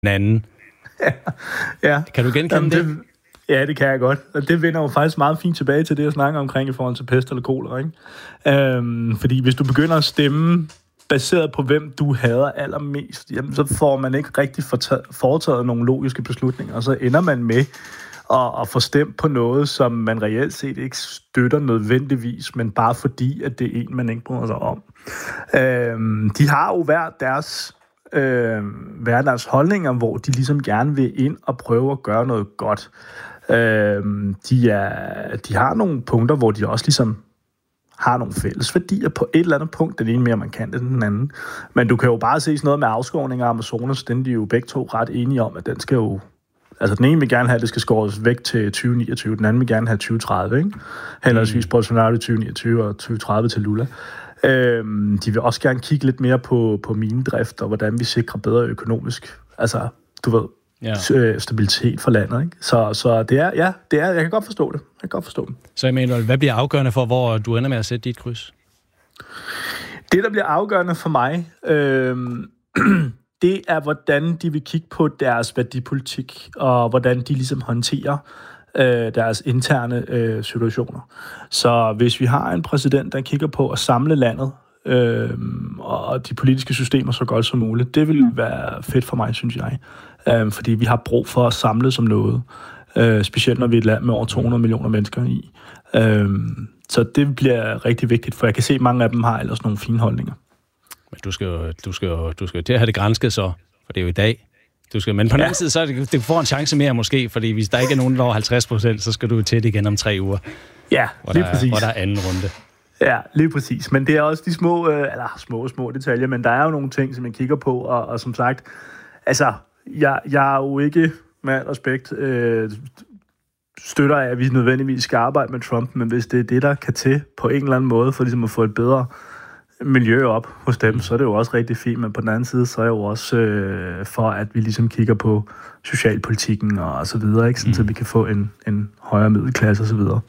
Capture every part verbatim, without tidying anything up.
anden. Ja, ja. Kan du genkende Jamen, det? det? Ja, det kan jeg godt. Og det vender jo faktisk meget fint tilbage til det, jeg snakker omkring i forhold til pest eller kolera, ikke? Øhm, fordi hvis du begynder at stemme baseret på, hvem du hader allermest, jamen, så får man ikke rigtig fortaget, foretaget nogle logiske beslutninger, og så ender man med at, at få stemt på noget, som man reelt set ikke støtter nødvendigvis, men bare fordi, at det er en, man ikke bryder sig om. Øhm, de har jo hver deres, øh, hver deres holdninger, hvor de ligesom gerne vil ind og prøve at gøre noget godt. Øhm, de, er, de har nogle punkter, hvor de også ligesom har nogle fælles værdier på et eller andet punkt. Den ene mere markant end den anden. Men du kan jo bare se sådan noget med afskovning af Amazonas, den er de jo begge to ret enige om, at den skal jo... Altså den ene vil gerne have, at det skal skåres væk til tyve niogtyve, den anden vil gerne have tyve tredive, ikke? Henholdsvis Bolsonaro tyve niogtyve og tyve tredive til Lula. Øhm, de vil også gerne kigge lidt mere på, på minedrift, og hvordan vi sikrer bedre økonomisk, altså, du ved, ja. stabilitet for landet, ikke? Så, så det er, ja, det er, jeg kan godt forstå det. Jeg kan godt forstå det. Så Emanuel, hvad bliver afgørende for, hvor du ender med at sætte dit kryds? Det, der bliver afgørende for mig, øh, det er, hvordan de vil kigge på deres værdipolitik, og hvordan de ligesom håndterer øh, deres interne øh, situationer. Så hvis vi har en præsident, der kigger på at samle landet, øh, og de politiske systemer så godt som muligt, det vil være fedt for mig, synes jeg. Øh, fordi vi har brug for at samle som noget. Øh, specielt når vi er et land med over to hundrede millioner mennesker i. Øh, så det bliver rigtig vigtigt, for jeg kan se, at mange af dem har ellers nogle fine holdninger. Men du skal jo, du skal jo, du skal jo til at have det gransket så, for det er jo i dag. Du skal, men på den ja. anden side, så er det, det får en chance mere måske, fordi hvis der ikke er nogen, der over halvtreds procent, så skal du til det igen om tre uger. Ja, lige der, præcis. Hvor der er anden runde. Ja, lige præcis. Men det er også de små, øh, eller små, små detaljer, men der er jo nogle ting, som jeg kigger på, og, og som sagt, altså, jeg, jeg er jo ikke, med al respekt, øh, støtter af, at vi nødvendigvis skal arbejde med Trump, men hvis det er det, der kan til på en eller anden måde, for ligesom at få et bedre miljø op hos dem, så er det jo også rigtig fint, men på den anden side, så er jeg jo også øh, for, at vi ligesom kigger på socialpolitikken og så videre, ikke? Sådan, mm. så vi kan få en, en højere middelklasse og så videre.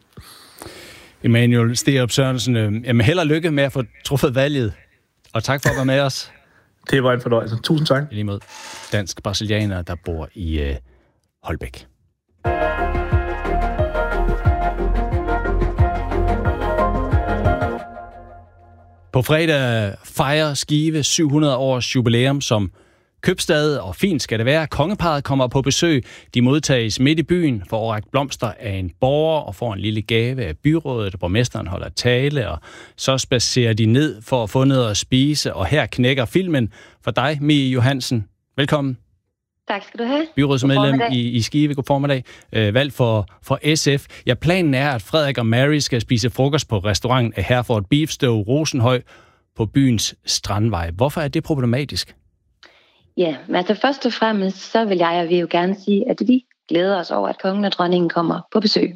Emanuel Sterup Sørensen, øh, jamen held og lykke med at få truffet valget, og tak for at være med os. Det var en fornøjelse. Tusind tak. I lige mod dansk-brasilianer, der bor i øh, Holbæk. På fredag fejrer Skive syv hundrede års jubilæum som købstad, og fint skal det være. Kongeparret kommer på besøg. De modtages midt i byen for overrakt blomster af en borger og får en lille gave af byrådet. Borgmesteren holder tale, og så spacerer de ned for at få noget at spise. Og her knækker filmen for dig, Mie Johansen. Velkommen. Tak skal du have. Byrådsmedlem i, i Skive. God formiddag. Øh, valg for, for S F. Ja, planen er, at Frederik og Mary skal spise frokost på restauranten af Herford Beef Stew Rosenhøj på byens Strandvej. Hvorfor er det problematisk? Ja, men altså først og fremmest, så vil jeg og vi jo gerne sige, at vi glæder os over, at kongen og dronningen kommer på besøg.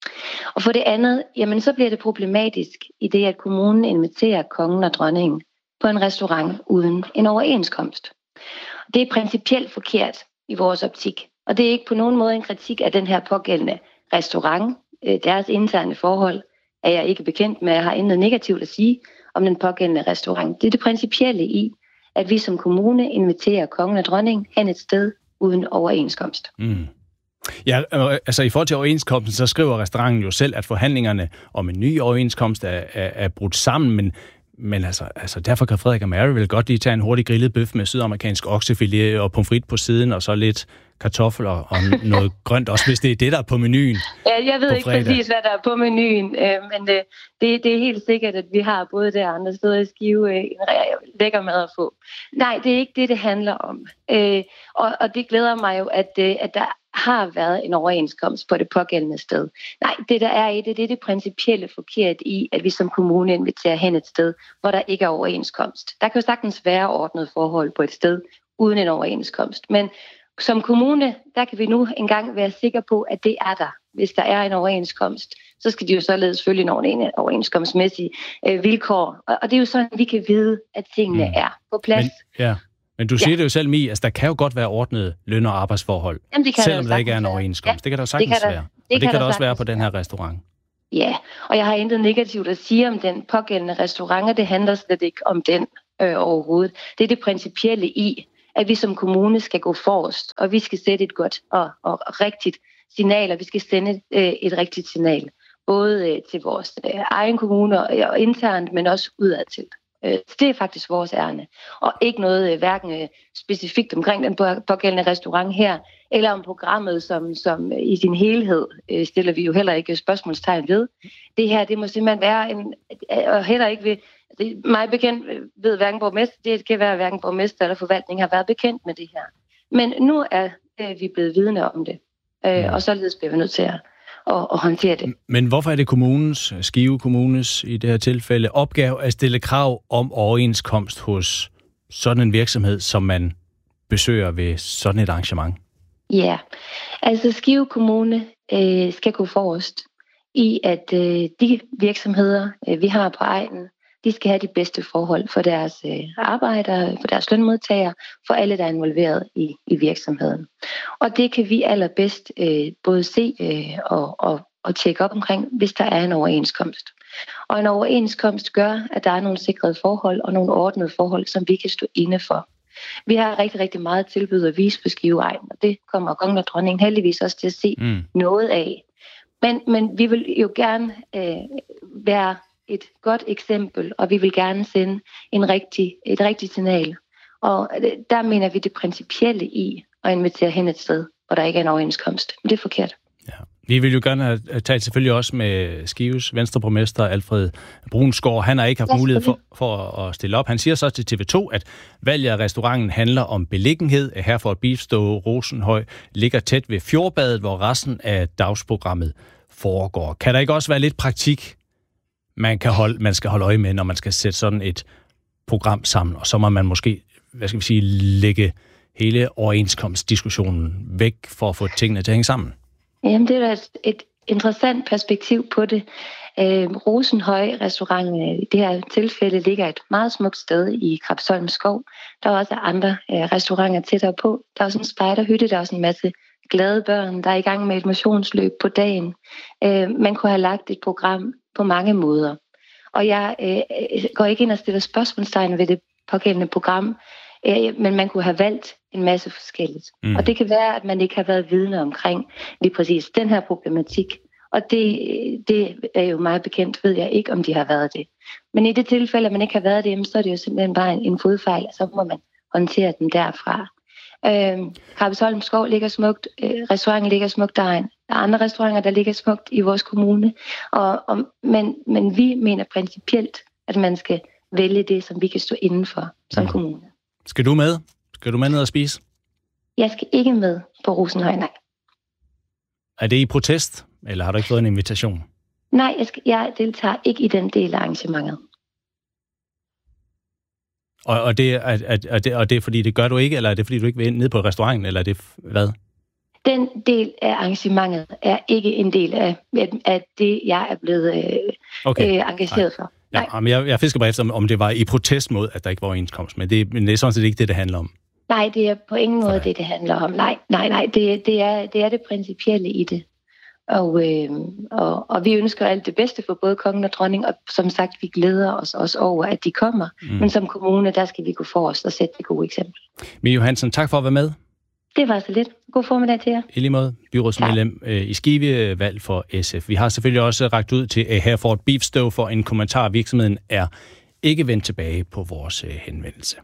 Og for det andet, jamen så bliver det problematisk i det, at kommunen inviterer kongen og dronningen på en restaurant uden en overenskomst. Det er principielt forkert i vores optik, og det er ikke på nogen måde en kritik af den her pågældende restaurant. Deres interne forhold er jeg ikke bekendt med, jeg har intet negativt at sige om den pågældende restaurant. Det er det principielle i, at vi som kommune inviterer kongen og dronningen hen et sted uden overenskomst. Mm. Ja, altså i forhold til overenskomsten, så skriver restauranten jo selv, at forhandlingerne om en ny overenskomst er, er, er brudt sammen, men, men altså, altså derfor kan Frederik og Mary vel godt lige tage en hurtig grillet bøf med sydamerikansk oksefilet og pomfrit på siden, og så lidt kartofler og noget grønt, også hvis det er det, der er på menuen. Ja, jeg ved ikke fredag. Præcis, hvad der er på menuen, men det, det er helt sikkert, at vi har både der og andre steder i Skive en lækker mad at få. Nej, det er ikke det, det handler om. Og, og det glæder mig jo, at, at der har været en overenskomst på det pågældende sted. Nej, det der er i det, det er det principielle forkert i, at vi som kommune inviterer hen et sted, hvor der ikke er overenskomst. Der kan jo sagtens være ordnet forhold på et sted uden en overenskomst, men som kommune, der kan vi nu engang være sikre på, at det er der. Hvis der er en overenskomst, så skal de jo således følge nogle overenskomstmæssige øh, vilkår. Og, og det er jo sådan, vi kan vide, at tingene mm. er på plads. Men, ja. Men du siger ja. det jo selv, Mie, altså der kan jo godt være ordnede løn- og arbejdsforhold, Jamen, det kan selvom der, der ikke er en overenskomst. Ja. Det kan der jo sagtens det kan der, være. Det og det kan, kan der også være på den her restaurant. Ja, og jeg har intet negativt at sige om den pågældende restaurant, og det handler slet ikke om den øh, overhovedet. Det er det principielle i, at vi som kommune skal gå forrest, og vi skal sætte et godt og, og rigtigt signal, og vi skal sende øh, et rigtigt signal, både øh, til vores øh, egen kommune og, og internt, men også udadtil. Øh, det er faktisk vores ærne, og ikke noget øh, hverken øh, specifikt omkring den pågældende restaurant her, eller om programmet, som, som øh, i sin helhed øh, stiller vi jo heller ikke spørgsmålstegn ved. Det her, det må simpelthen være en, og heller ikke ved, det, mig bekendt ved hverken borgmester, det kan være hverken borgmester eller forvaltning har været bekendt med det her. Men nu er øh, vi blevet vidne om det, øh, og således bliver vi nødt til at, at, at håndtere det. Men hvorfor er det kommunens, Skive Kommunes i det her tilfælde, opgave at stille krav om overenskomst hos sådan en virksomhed, som man besøger ved sådan et arrangement? Ja, altså Skive Kommune øh, skal gå forrest i, at øh, de virksomheder, øh, vi har på egnen, de skal have de bedste forhold for deres øh, arbejdere, for deres lønmodtagere, for alle, der er involveret i, i virksomheden. Og det kan vi allerbedst øh, både se øh, og, og, og tjekke op omkring, hvis der er en overenskomst. Og en overenskomst gør, at der er nogle sikrede forhold og nogle ordnede forhold, som vi kan stå inde for. Vi har rigtig, rigtig meget tilbud at vise på Skiveegnen, og det kommer kongen og dronningen heldigvis også til at se mm. noget af. Men, men vi vil jo gerne øh, være et godt eksempel, og vi vil gerne sende en rigtig, et rigtigt signal. Og der mener vi det principielle i at invitere hen et sted, hvor der ikke er en overenskomst. Men det er forkert. Ja. Vi vil jo gerne have talt selvfølgelig også med Skives venstreborgmester Alfred Brunsgaard. Han har ikke haft ja, mulighed for, for at stille op. Han siger så til T V to, at valget af restauranten handler om beliggenhed. Herford Beefstøve Rosenhøj ligger tæt ved Fjordbadet, hvor resten af dagsprogrammet foregår. Kan der ikke også være lidt praktik, man, kan holde, man skal holde øje med, når man skal sætte sådan et program sammen? Og så må man måske, hvad skal vi sige, lægge hele overenskomstdiskussionen væk for at få tingene til at hænge sammen. Jamen, det er et, et interessant perspektiv på det. Øh, Rosenhøj restaurant i det her tilfælde ligger et meget smukt sted i Krebsholm Skov. Der er også andre øh, restauranter tættere på. Der er også en spejderhytte, der er også en masse glade børn, der er i gang med et motionsløb på dagen. Øh, man kunne have lagt et program på mange måder. Og jeg øh, går ikke ind og stiller spørgsmålstegn ved det pågældende program, øh, men man kunne have valgt en masse forskelligt. Mm. Og det kan være, at man ikke har været vidne omkring lige præcis den her problematik. Og det, det er jo meget bekendt, ved jeg ikke, om de har været det. Men i det tilfælde, at man ikke har været det, så er det jo simpelthen bare en, en fodfejl, og så må man håndtere den derfra. Øh, Krebsholm Skov ligger smukt, øh, restauranten ligger smukt derinde. Der er andre restauranter, der ligger smukt i vores kommune. Og, og, men, men vi mener principielt, at man skal vælge det, som vi kan stå indenfor som mm. kommune. Skal du med? Skal du med ned og spise? Jeg skal ikke med på Rosenhøj, nej. Er det i protest, eller har du ikke fået en invitation? Nej, jeg, skal, jeg deltager ikke i den del af arrangementet. Og, og, det, er, er, er det, og det er fordi, det gør du ikke, eller er det fordi, du ikke vil ned på restauranten, eller er det hvad? Den del af arrangementet er ikke en del af, af det, jeg er blevet øh, okay. øh, engageret for. Nej. Ja, men jeg, jeg fisker bare efter, om det var i protest mod, at der ikke var overenskomst, men det, men det er sådan set ikke det, det handler om. Nej, det er på ingen måde det, det handler om. Nej, nej, nej, det, det, er, det er det principielle i det. Og, øh, og, og vi ønsker alt det bedste for både kongen og dronning, og som sagt, vi glæder os også over, at de kommer. Mm. Men som kommune, der skal vi gå forrest og sætte det gode eksempel. Mie Johansen, tak for at være med. Det var så lidt. God formiddag til jer. I lige måde, byrådsmedlem øh, i Skive, valg for S F. Vi har selvfølgelig også rakt ud til uh, Herford Beefstøve for en kommentar. Virksomheden er ikke vendt tilbage på vores uh, henvendelse.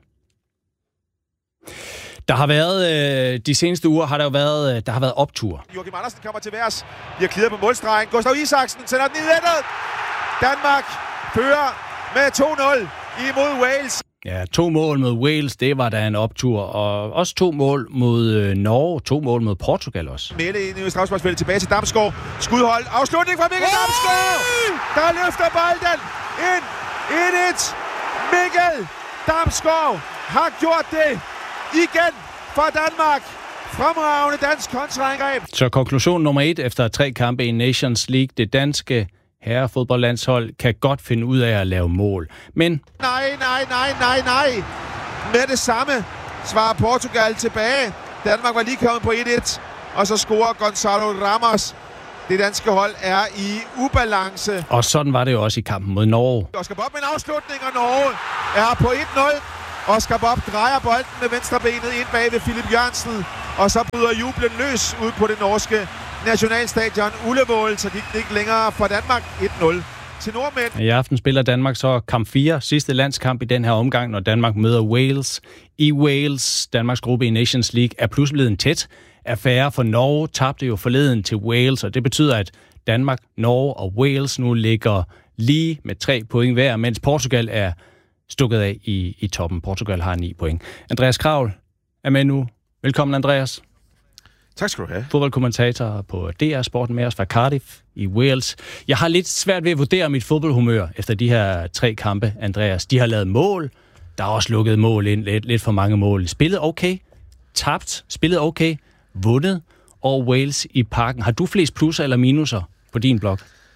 Der har været, øh, de seneste uger har der jo været, øh, der har været optur. Joachim Andersen kommer til værs. De har klidret på målstregen. Gustav Isaksen sender den i nettet. Danmark fører med to nul imod Wales. Ja, to mål mod Wales, det var da en optur. Og også to mål mod øh, Norge, to mål mod Portugal også. Mette ind i strafsparksfeltet, tilbage til Damsgaard. Skudhold, afslutning fra Mikkel Damsgaard. Der løfter bolden ind. et et. Mikkel Damsgaard har gjort det igen for Danmark. Fremragende dansk kontraangreb. Så konklusion nummer et efter tre kampe i Nations League. Det danske herrefodboldlandshold kan godt finde ud af at lave mål. Men... Nej, nej, nej, nej, nej. Med det samme svarer Portugal tilbage. Danmark var lige kommet på et et. Og så scorer Gonzalo Ramos. Det danske hold er i ubalance. Og sådan var det jo også i kampen mod Norge. Oscar Bob med en afslutning, og Norge er på et nul. Oscar Bob drejer bolden med venstrebenet ind bag ved Philip Jørgensen, og så bryder jublen løs ud på det norske nationalstadion Ullevål, så gik det ikke længere for Danmark. et nul til nordmænd. I aften spiller Danmark så kamp fire, sidste landskamp i den her omgang, når Danmark møder Wales. I Wales, Danmarks gruppe i Nations League, er pludselig blevet en tæt affære, for Norge tabte jo forleden til Wales, og det betyder, at Danmark, Norge og Wales nu ligger lige med tre point hver, mens Portugal er stukket af i, i toppen. Portugal har ni point. Andreas Kravl er med nu. Velkommen, Andreas. Tak skal du have. Fodboldkommentator på D R Sporten med os fra Cardiff i Wales. Jeg har lidt svært ved at vurdere mit fodboldhumør efter de her tre kampe, Andreas. De har lavet mål. Der er også lukket mål ind. Lidt, lidt for mange mål. Spillet okay. Tabt. Spillet okay. Vundet. Og Wales i parken. Har du flest plusser eller minuser på din blog?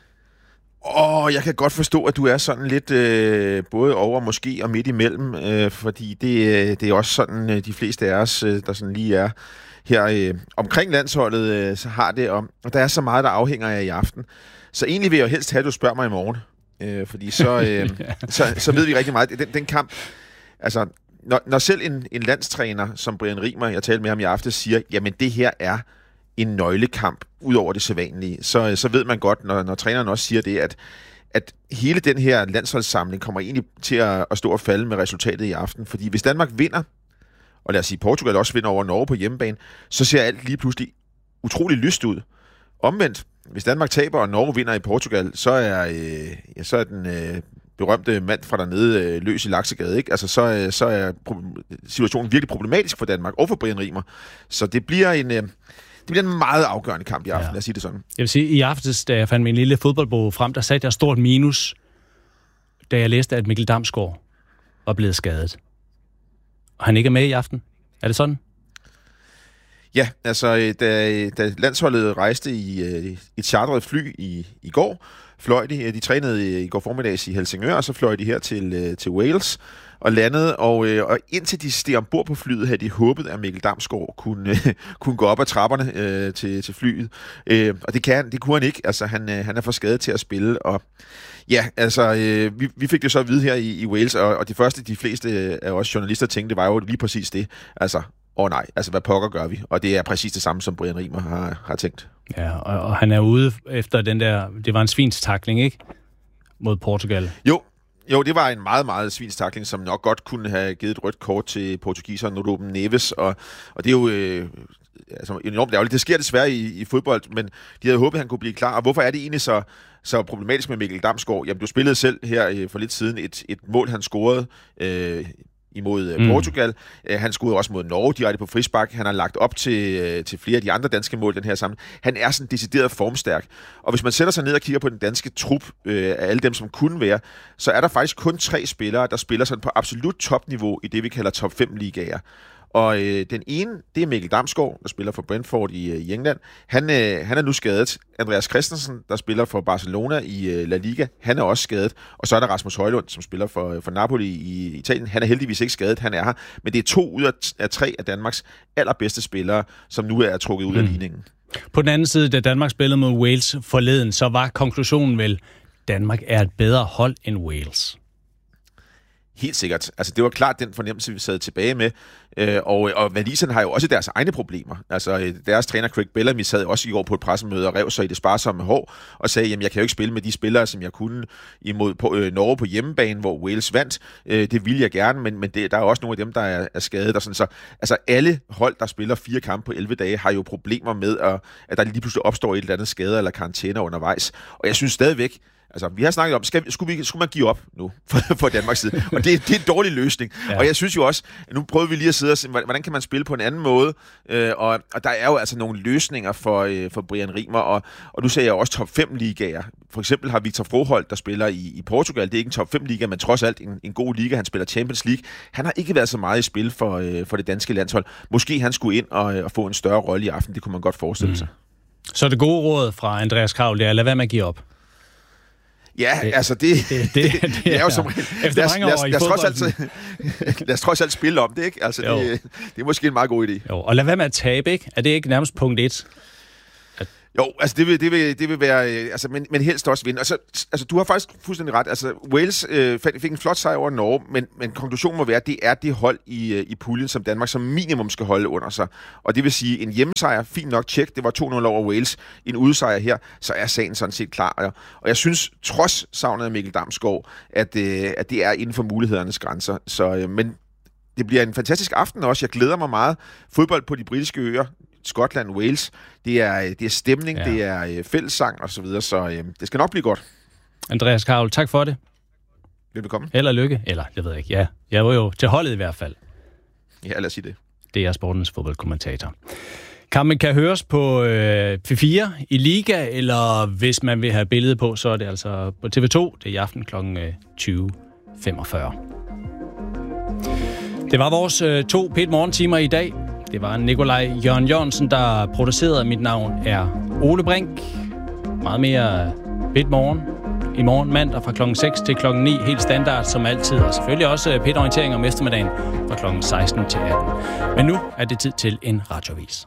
Åh, oh, jeg kan godt forstå, at du er sådan lidt øh, både over måske og midt imellem, øh, fordi det, det er også sådan, øh, de fleste af os, øh, der sådan lige er her øh, omkring landsholdet, øh, så har det, og, og der er så meget, der afhænger af i aften. Så egentlig vil jeg jo helst have, at du spørger mig i morgen, øh, fordi så, øh, så, så ved vi rigtig meget. Den, den kamp, altså, når, når selv en, en landstræner som Brian Riemer, jeg talte med ham i aftes, siger, jamen det her er en nøglekamp, ud over det sædvanlige, så, så ved man godt, når, når træneren også siger det, at, at hele den her landsholdssamling kommer egentlig til at, at stå og falde med resultatet i aften. Fordi hvis Danmark vinder, og lad os sige, Portugal også vinder over Norge på hjemmebane, så ser alt lige pludselig utrolig lyst ud. Omvendt, hvis Danmark taber, og Norge vinder i Portugal, så er, øh, ja, så er den øh, berømte mand fra dernede øh, løs i Laksegade, ikke? Altså, så, øh, så er situationen virkelig problematisk for Danmark, og for Brian Riemer. Så det bliver en... Øh, Det bliver en meget afgørende kamp i aften, ja. Lad os sige det sådan. Jeg vil sige, i aftes, da jeg fandt min lille fodboldbog frem, der satte jeg stort minus, da jeg læste, at Mikkel Damsgaard var blevet skadet. Og han ikke er med i aften. Er det sådan? Ja, altså da, da landsholdet rejste i et chartret fly i, i går, fløj de, de trænede i går formiddags i Helsingør, og så fløj de her til, til Wales og landede, og, og indtil de steg ombord på flyet, havde de håbet, at Mikkel Damsgaard kunne, kunne gå op ad trapperne øh, til, til flyet. Øh, og det, kan, det kunne han ikke. Altså, han, han er for skadet til at spille, og ja, altså, øh, vi, vi fik det så at vide her i, i Wales, og, og de første, de fleste af os journalister tænkte, var jo lige præcis det. Altså, åh oh nej, altså hvad pokker gør vi? Og det er præcis det samme, som Brian Riemer har, har tænkt. Ja, og, og han er ude efter den der, det var en svinstakling, ikke? Mod Portugal. Jo, jo, det var en meget, meget svinstakling, som nok godt kunne have givet et rødt kort til portugiseren Ruben Neves, og, og det er jo øh, altså, enormt ærgerligt. Det sker desværre i, i fodbold, men de havde håbet, at han kunne blive klar. Og hvorfor er det egentlig så, så problematisk med Mikkel Damsgaard? Jamen, du spillede selv her øh, for lidt siden et, et mål, han scorede øh, imod mm. Portugal. Han scorede også mod Norge direkte på frispark. Han har lagt op til, til flere af de andre danske mål den her sammen. Han er sådan decideret formstærk. Og hvis man sætter sig ned og kigger på den danske trup øh, af alle dem, som kunne være, så er der faktisk kun tre spillere, der spiller sådan på absolut topniveau i det, vi kalder top fem ligaer. Og øh, den ene, det er Mikkel Damsgaard, der spiller for Brentford i, i England. Han, øh, han er nu skadet. Andreas Christensen, der spiller for Barcelona i øh, La Liga, han er også skadet. Og så er der Rasmus Højlund, som spiller for, for Napoli i Italien. Han er heldigvis ikke skadet, han er her. Men det er to ud af, af tre af Danmarks allerbedste spillere, som nu er trukket ud mm. af ligningen. På den anden side, da Danmark spillede mod Wales forleden, så var konklusionen vel, Danmark er et bedre hold end Wales. Helt sikkert. Altså, det var klart den fornemmelse, vi sad tilbage med. Øh, og, og waliserne har jo også deres egne problemer. Altså, deres træner Craig Bellamy sad også i går på et pressemøde og rev sig i det sparsomme hår og sagde, jamen, jeg kan jo ikke spille med de spillere, som jeg kunne imod på, øh, Norge på hjemmebane, hvor Wales vandt. Øh, det ville jeg gerne, men, men det, der er også nogle af dem, der er, er skadet. Og sådan, så, altså, alle hold, der spiller fire kampe på elleve dage, har jo problemer med, at, at der lige pludselig opstår et eller andet skade eller karantæne undervejs. Og jeg synes stadigvæk, altså, vi har snakket om, skal, skulle, vi, skulle man give op nu for, for Danmarks side? Og det, det er en dårlig løsning. Ja. Og jeg synes jo også, nu prøver vi lige at sidde og se, hvordan kan man spille på en anden måde? Øh, og, og der er jo altså nogle løsninger for, øh, for Brian Riemer, og, og nu ser jeg også top fem ligaer. For eksempel har Victor Froholt, der spiller i, i Portugal, det er ikke en top fem liga, men trods alt en, en god liga. Han spiller Champions League. Han har ikke været så meget i spil for, øh, for det danske landshold. Måske han skulle ind og, og få en større rolle i aften, det kunne man godt forestille mm. sig. Så det gode råd fra Andreas Kravl, det er, lad være med at give op. Ja, det, altså det, det, det, det, det er jo som efter lad, mange år lad, lad, i trods alt, lad os trods alt spille om det, ikke? Altså det, det er måske en meget god idé. Jo, og lad være med at tabe, ikke? Er det ikke nærmest punkt et? At... Jo, altså det vil, det vil, det vil være, øh, altså, men, men helst også vinde. Altså, altså du har faktisk fuldstændig ret. Altså Wales øh, fik en flot sejr over Norge, men, men konklusionen må være, at det er det hold i, i puljen, som Danmark som minimum skal holde under sig. Og det vil sige, en hjemmesejr, fint nok tjek, det var to nul over Wales. En udsejr her, så er sagen sådan set klar. Og jeg synes, trods savnet af Mikkel Damsgaard, at, øh, at det er inden for mulighedernes grænser. Så, øh, men det bliver en fantastisk aften også. Jeg glæder mig meget. Fodbold på de britiske øer, Skotland, Wales, det er, det er stemning, ja. Det er øh, fællessang og så videre, så øh, det skal nok blive godt. Andreas Karl, tak for det. Velbekomme. Eller lykke, eller jeg ved ikke, ja. Jeg var jo til holdet i hvert fald. Ja, lad os sige det. Det er sportens fodboldkommentator. Kampen kan høres på øh, P fire i Liga, eller hvis man vil have billedet på, så er det altså på T V to. Det er i aften kl. tyve femogfyrre. Det var vores øh, to P et morgentimer i dag. Det var Nikolaj Jørgen Jørgensen, der producerede. Mit navn er Ole Brink. Meget mere P et morgen i morgen mandag fra klokken seks til klokken ni. Helt standard som altid. Og selvfølgelig også P et-orientering om eftermiddagen fra klokken seksten til atten. Men nu er det tid til en radioavis.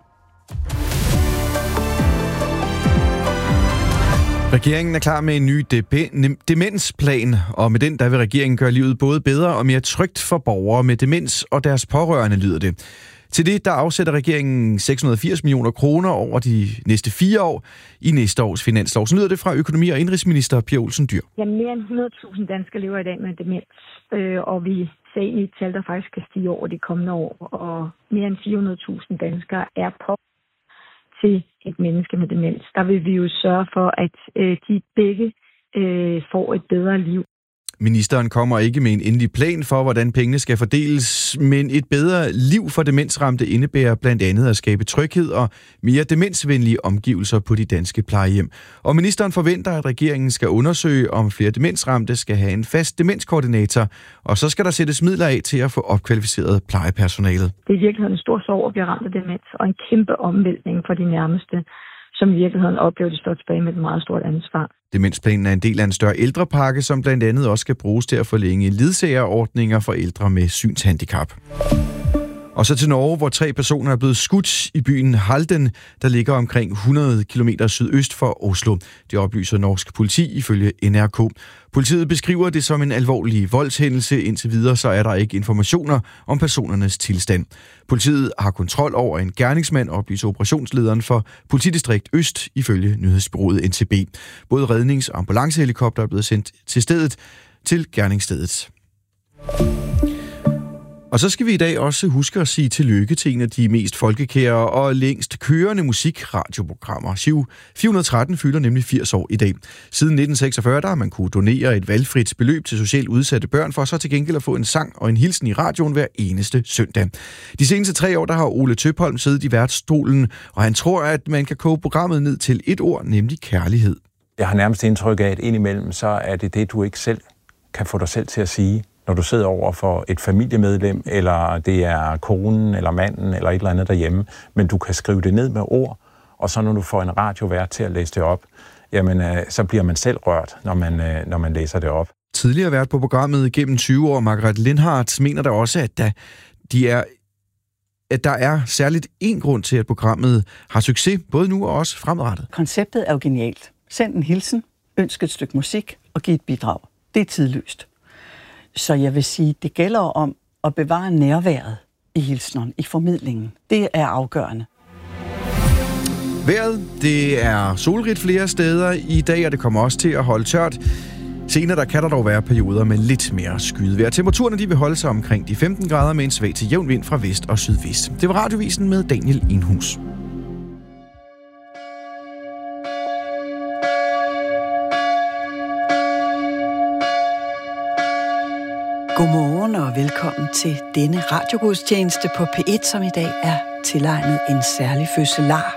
Regeringen er klar med en ny demensplan, og med den der vil regeringen gøre livet både bedre og mere trygt for borgere med demens og deres pårørende, lyder det. Til det der afsætter regeringen seks hundrede og firs millioner kroner over de næste fire år i næste års finanslov. Så lyder det fra økonomi- og indrigsminister Pia Olsen Dyhr. Ja, mere end hundrede tusind danskere lever i dag med demens, øh, og vi ser ind i et tal, der faktisk kan stige over de kommende år, og mere end fire hundrede tusind danskere er på til et menneske med demens. Der vil vi jo sørge for, at øh, de begge øh, får et bedre liv. Ministeren kommer ikke med en endelig plan for, hvordan pengene skal fordeles, men et bedre liv for demensramte indebærer blandt andet at skabe tryghed og mere demensvenlige omgivelser på de danske plejehjem. Og ministeren forventer, at regeringen skal undersøge, om flere demensramte skal have en fast demenskoordinator, og så skal der sættes midler af til at få opkvalificeret plejepersonalet. Det er i virkeligheden en stor sorg at blive ramt af demens, og en kæmpe omvæltning for de nærmeste, som i virkeligheden oplever, de står tilbage med et meget stort ansvar. Demensplanen er en del af en større ældrepakke, som blandt andet også skal bruges til at forlænge ledsagerordninger for ældre med synshandicap. Og så til Norge, hvor tre personer er blevet skudt i byen Halden, der ligger omkring hundrede kilometer sydøst for Oslo. Det oplyser norsk politi ifølge N R K. Politiet beskriver det som en alvorlig voldshændelse. Indtil videre så er der ikke informationer om personernes tilstand. Politiet har kontrol over en gerningsmand, oplyser operationslederen for Politidistrikt Øst ifølge nyhedsbureauet N T B. Både rednings- og ambulancehelikopter er blevet sendt til stedet til gerningsstedet. Og så skal vi i dag også huske at sige tillykke til en af de mest folkekære og længst kørende musikradioprogrammer. Giro fire hundrede og tretten fylder nemlig firs år i dag. Siden nitten seksogfyrre der har man kunne donere et valgfrit beløb til socialt udsatte børn, for så til gengæld at få en sang og en hilsen i radioen hver eneste søndag. De seneste tre år der har Ole Tøpholm siddet i værtsstolen, og han tror, at man kan koge programmet ned til et ord, nemlig kærlighed. Jeg har nærmest indtryk af, at indimellem så er det det, du ikke selv kan få dig selv til at sige, når du sidder over for et familiemedlem, eller det er konen, eller manden, eller et eller andet derhjemme, men du kan skrive det ned med ord, og så når du får en radiovært til at læse det op, jamen så bliver man selv rørt, når man, når man læser det op. Tidligere vært på programmet gennem tyve år, Margrethe Lindhardt, mener der også, at der, de er, at der er særligt en grund til, at programmet har succes, både nu og også fremadrettet. Konceptet er jo genialt. Send en hilsen, ønsk et stykke musik og giv et bidrag. Det er tidløst. Så jeg vil sige, det gælder om at bevare nærværet i hilsneren, i formidlingen. Det er afgørende. Vejret, det er solrigt flere steder i dag, og det kommer også til at holde tørt. Senere der kan der dog være perioder med lidt mere skydevejr. Temperaturerne de vil holde sig omkring de femten grader med en svag til jævn vind fra vest og sydvest. Det var radiovisen med Daniel Enhus. Godmorgen og velkommen til denne radiogudstjeneste på P et, som i dag er tilegnet en særlig fødselar.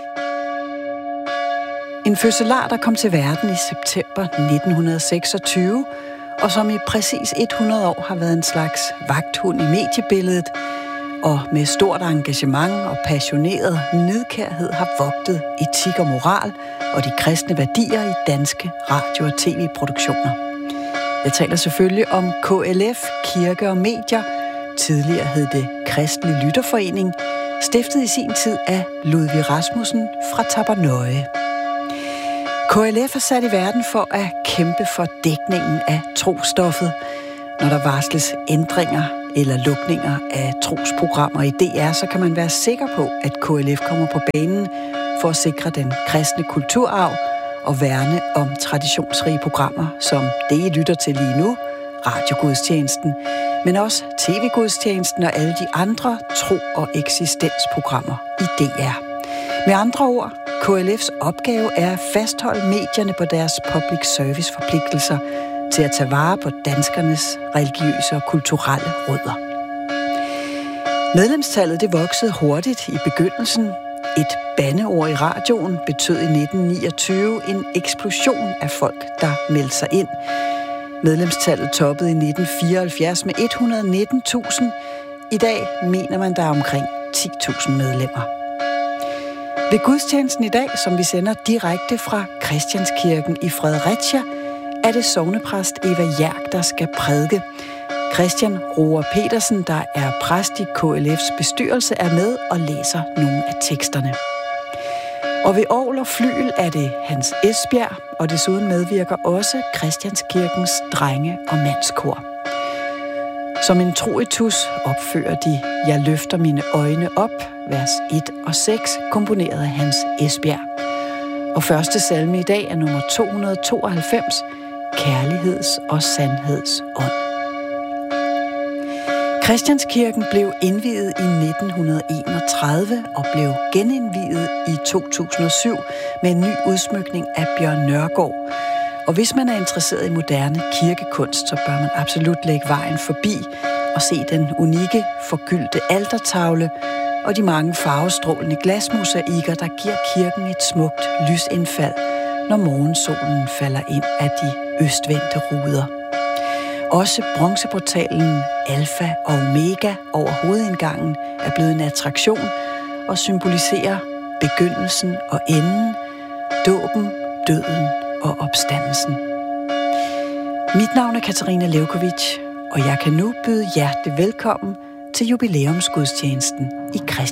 En fødselar, der kom til verden i september nitten seksogtyve, og som i præcis hundrede år har været en slags vagthund i mediebilledet, og med stort engagement og passioneret nidkærhed har vogtet etik og moral og de kristne værdier i danske radio- og tv-produktioner. Jeg taler selvfølgelig om K L F, Kirke og Medier. Tidligere hed det Kristelig Lytterforening, stiftet i sin tid af Ludvig Rasmussen fra Tappernøje. K L F er sat i verden for at kæmpe for dækningen af trostoffet. Når der varsles ændringer eller lukninger af trosprogrammer i D R, så kan man være sikker på, at K L F kommer på banen for at sikre den kristne kulturarv og værne om traditionsrige programmer, som det, I lytter til lige nu, radiogudstjenesten, men også T V-gudstjenesten og alle de andre tro- og eksistensprogrammer i D R. Med andre ord, K L F's opgave er at fastholde medierne på deres public service forpligtelser til at tage vare på danskernes religiøse og kulturelle rødder. Medlemstallet det voksede hurtigt i begyndelsen. Et bandeord i radioen betød i nitten niogtyve en eksplosion af folk, der meldte sig ind. Medlemstallet toppede i nitten fireoghalvfjerds med et hundrede og nitten tusind. I dag mener man, der er omkring ti tusind medlemmer. Ved gudstjenesten i dag, som vi sender direkte fra Christianskirken i Fredericia, er det sognepræst Eva Hjerk, der skal prædike. Christian Roar Petersen, der er præst i K L F's bestyrelse, er med og læser nogle af teksterne. Og ved orgel og flygel er det Hans Esbjerg, og desuden medvirker også Christianskirkens drenge- og mandskor. Som en troitus opfører de Jeg løfter mine øjne op, vers et og seks, komponeret af Hans Esbjerg. Og første salme i dag er nummer to hundrede og tooghalvfems, Kærligheds- og sandhedsånd. Christianskirken blev indviet i nitten enogtredive og blev genindviet i to tusind og syv med en ny udsmykning af Bjørn Nørgaard. Og hvis man er interesseret i moderne kirkekunst, så bør man absolut lægge vejen forbi og se den unikke, forgyldte altertavle og de mange farvestrålende glasmosaikker, der giver kirken et smukt lysindfald, når morgensolen falder ind af de østvendte ruder. Også bronzeportalen Alfa og Omega over hovedindgangen er blevet en attraktion og symboliserer begyndelsen og enden, dåben, døden og opstandelsen. Mit navn er Katarina Levkovic, og jeg kan nu byde hjertelig velkommen til jubilæumsgudstjenesten i Christian.